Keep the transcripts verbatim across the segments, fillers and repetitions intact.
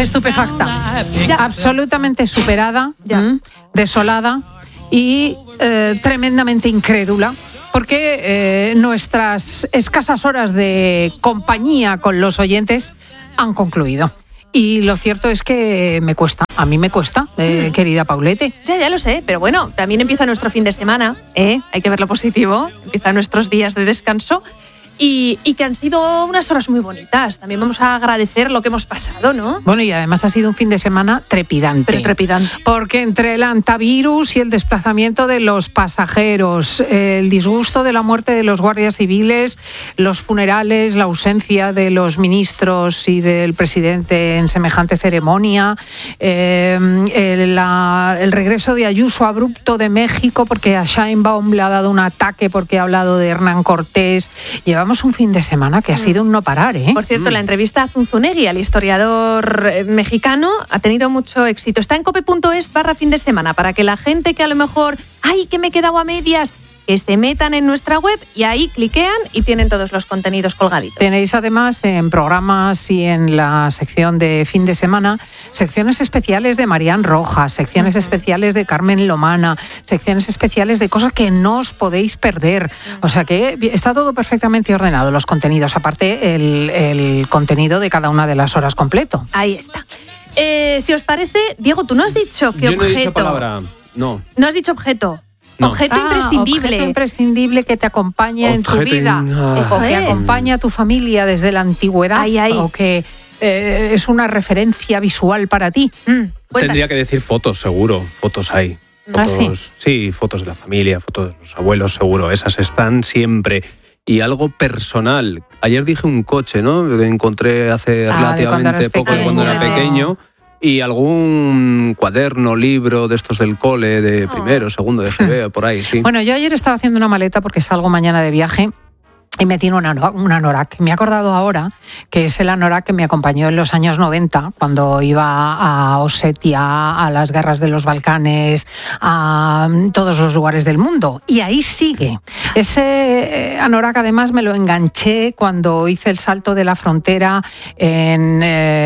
estupefacta, ya. absolutamente superada, ¿m? desolada y eh, tremendamente incrédula. Porque eh, nuestras escasas horas de compañía con los oyentes han concluido. Y lo cierto es que me cuesta, a mí me cuesta, eh, mm. querida Paulete. Ya, ya lo sé, pero bueno, también empieza nuestro fin de semana, ¿eh? Hay que ver lo positivo, empiezan nuestros días de descanso. Y, y que han sido unas horas muy bonitas. También vamos a agradecer lo que hemos pasado, ¿no? Bueno, y además ha sido un fin de semana trepidante. Pero trepidante. Porque entre el antivirus y el desplazamiento de los pasajeros, el disgusto de la muerte de los guardias civiles, los funerales, la ausencia de los ministros y del presidente en semejante ceremonia, eh, el, la, el regreso de Ayuso abrupto de México porque a Sheinbaum le ha dado un ataque porque ha hablado de Hernán Cortés. Llevamos un fin de semana que ha sido un no parar, ¿eh? Por cierto, mm. la entrevista a Zunzunegui, al historiador mexicano, ha tenido mucho éxito. Está en cope punto es barra fin de semana para que la gente que a lo mejor, ¡ay, que me he quedado a medias!, que se metan en nuestra web y ahí cliquean y tienen todos los contenidos colgaditos. Tenéis además en programas y en la sección de fin de semana secciones especiales de Marián Rojas, secciones uh-huh. especiales de Carmen Lomana, secciones especiales de cosas que no os podéis perder. Uh-huh. O sea que está todo perfectamente ordenado, los contenidos, aparte el, el contenido de cada una de las horas completo. Ahí está. Eh, si os parece, Diego, tú no has dicho qué Yo objeto. No he dicho palabra, no. No has dicho objeto. No. Objeto ah, imprescindible. Objeto imprescindible que te acompaña objeto en tu vida. In... Eso o que es. acompaña a tu familia desde la antigüedad. Ay, ay. O que eh, es una referencia visual para ti. Mm, Tendría que decir fotos, seguro. Fotos hay. Fotos, ¿Ah, sí? Sí, fotos de la familia, fotos de los abuelos, seguro. Esas están siempre. Y algo personal. Ayer dije un coche, ¿no? Que encontré hace ah, relativamente poco pequeño. cuando era pequeño. Y algún cuaderno, libro de estos del cole, de primero, segundo de G B, por ahí, sí. Bueno, yo ayer estaba haciendo una maleta porque salgo mañana de viaje y me tiene un anorak. Me he acordado ahora que es el anorak que me acompañó en los años noventa, cuando iba a Osetia, a las guerras de los Balcanes, a todos los lugares del mundo. Y ahí sigue. Ese anorak además me lo enganché cuando hice el salto de la frontera en,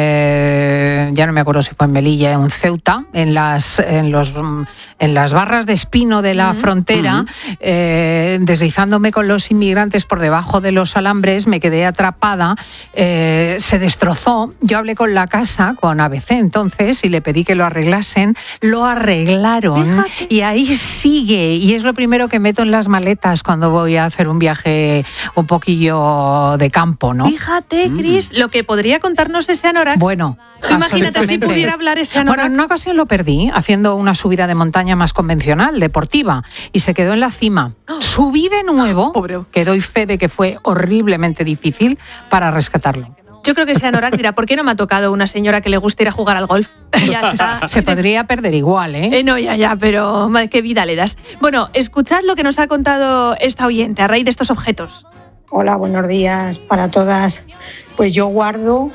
eh, ya no me acuerdo si fue en Melilla, en Ceuta, en las, en los, en las barras de espino de la uh-huh. frontera, uh-huh. eh, deslizándome con los inmigrantes por debajo de los alambres, me quedé atrapada, eh, se destrozó. Yo hablé con la casa, con A B C entonces, y le pedí que lo arreglasen. Lo arreglaron. Fíjate. Y ahí sigue. Y es lo primero que meto en las maletas cuando voy a hacer un viaje un poquillo de campo, ¿no? Fíjate, Cris, mm. lo que podría contarnos ese anorak. Bueno, imagínate si pudiera hablar ese anorak. Bueno, en una ocasión lo perdí haciendo una subida de montaña más convencional, deportiva, y se quedó en la cima. Oh. Subí de nuevo, oh, que doy fe de que fue horriblemente difícil para rescatarlo. Yo creo que ese anorak dirá, ¿por qué no me ha tocado una señora que le gusta ir a jugar al golf? Y ya está. Se podría perder igual, ¿eh? ¿eh? No, ya, ya, pero qué vida le das. Bueno, escuchad lo que nos ha contado esta oyente a raíz de estos objetos. Hola, buenos días para todas. Pues yo guardo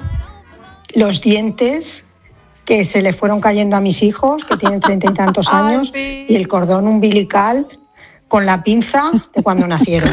los dientes que se le fueron cayendo a mis hijos, que tienen treinta y tantos años, sí. y el cordón umbilical con la pinza de cuando nacieron.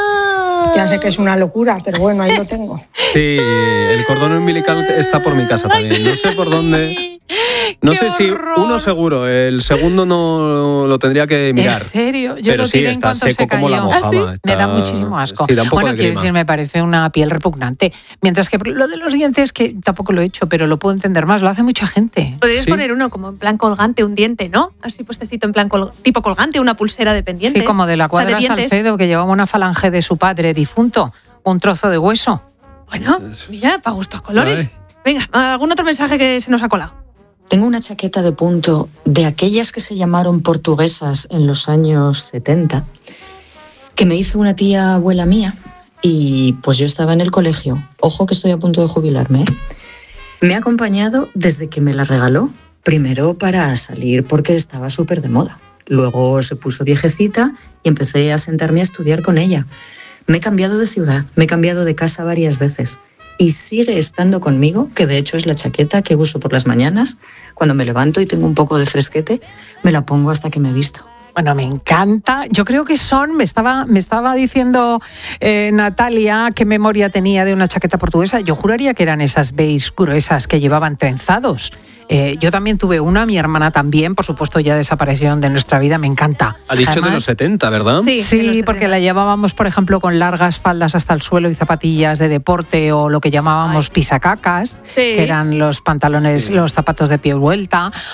Ya sé que es una locura, pero bueno, ahí lo tengo. Sí, el cordón umbilical está por mi casa también. No sé por dónde. No sé si uno seguro, el segundo no lo tendría que mirar. ¿En serio? Yo pero lo tiré sí, en está cuanto seco se cayó. como la mojama. ¿Ah, sí? Está... Me da muchísimo asco. Sí, da un poco bueno, de quiero grima. decir, me parece una piel repugnante. Mientras que lo de los dientes, que tampoco lo he hecho, pero lo puedo entender más, lo hace mucha gente. Podrías ¿Sí? poner uno como en plan colgante, un diente, ¿no? Así puestecito en plan col- tipo colgante, una pulsera de pendientes. Sí, como de la Cuadra o sea, de Salcedo, que llevaba una falange de su padre difunto, un trozo de hueso. Bueno, mira, para gustos colores. Ay. Venga, ¿algún otro mensaje que se nos ha colado? Tengo una chaqueta de punto de aquellas que se llamaron portuguesas en los años setenta, que me hizo una tía abuela mía, y pues yo estaba en el colegio. Ojo que estoy a punto de jubilarme, ¿eh? Me ha acompañado desde que me la regaló. Primero para salir porque estaba súper de moda. Luego se puso viejecita y empecé a sentarme a estudiar con ella. Me he cambiado de ciudad, me he cambiado de casa varias veces. Y sigue estando conmigo, que de hecho es la chaqueta que uso por las mañanas. Cuando me levanto y tengo un poco de fresquete, me la pongo hasta que me visto. Bueno, me encanta. Yo creo que son, me estaba, me estaba diciendo eh, Natalia qué memoria tenía de una chaqueta portuguesa. Yo juraría que eran esas beige gruesas que llevaban trenzados. Eh, yo también tuve una, mi hermana también, por supuesto ya desaparecieron de nuestra vida, me encanta. Ha dicho Además, de los setenta, ¿verdad? Sí, sí, porque la llevábamos, por ejemplo, con largas faldas hasta el suelo y zapatillas de deporte o lo que llamábamos Ay. pisacacas, sí. que eran los pantalones, sí. los zapatos de pie vuelta,